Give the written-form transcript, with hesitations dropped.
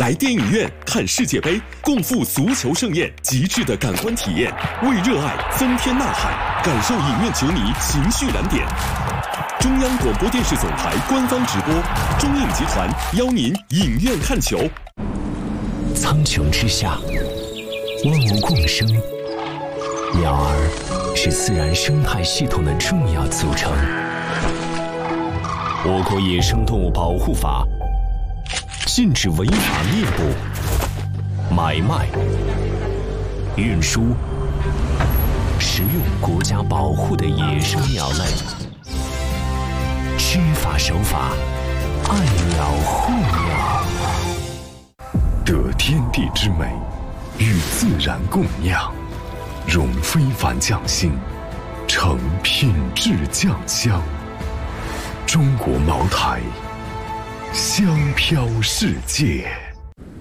来电影院看世界杯，共赴足球盛宴，极致的感官体验，为热爱增添呐喊，感受影院球迷情绪燃点。中央广播电视总台官方直播，中影集团邀您影院看球。 苍穹之下，万物共生，鸟儿是自然生态系统的重要组成。我国野生动物保护法禁止违法猎捕、买卖、运输、食用国家保护的野生鸟类。知法守法，爱鸟护鸟。 得天地之美，与自然共酿，融非凡匠心，成品质酱香。中国茅台，香飘世界。